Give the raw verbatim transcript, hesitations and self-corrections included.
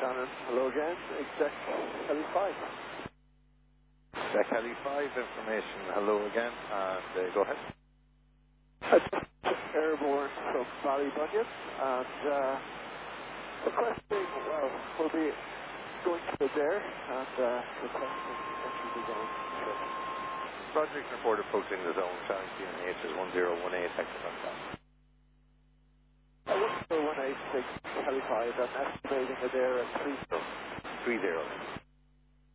Shannon, hello again. Exec Heli five. Exec Heli five information, hello again, and uh, go ahead. I just airborne from Ballybunion, and uh, requesting, well, we'll be going to the dare and uh, requesting entry the zone. Project report approaching the zone, Shannon Q N H is one zero one eight, exit on top. I one zero one eight six Heli five, I'm estimating a dare at three zero. three zero.